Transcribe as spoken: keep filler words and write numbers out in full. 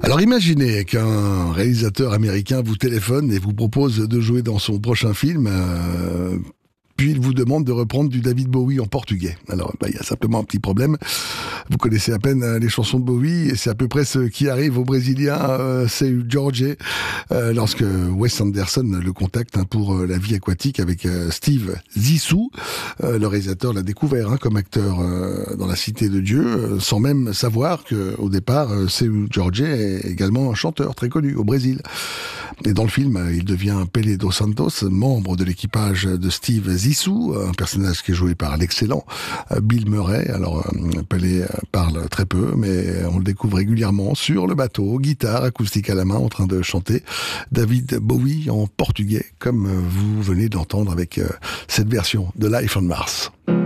Alors imaginez qu'un réalisateur américain vous téléphone et vous propose de jouer dans son prochain film, euh, puis il vous demande de reprendre du David Bowie en portugais. Alors bah, il y a simplement un petit problème. Vous connaissez à peine les chansons de Bowie et c'est à peu près ce qui arrive au Brésilien euh, Seu Jorge euh, lorsque Wes Anderson le contacte hein, pour euh, La vie aquatique avec euh, Steve Zissou. Euh, le réalisateur l'a découvert hein, comme acteur euh, dans La Cité de Dieu, euh, sans même savoir qu'au départ, euh, Seu Jorge est également un chanteur très connu au Brésil. Et dans le film, euh, il devient Pelé dos Santos, membre de l'équipage de Steve Zissou, un personnage qui est joué par l'excellent euh, Bill Murray. Alors, euh, Pelé parle très peu, mais on le découvre régulièrement sur le bateau, guitare acoustique à la main, en train de chanter David Bowie en portugais, comme vous venez d'entendre avec euh, cette version de Life on Mars.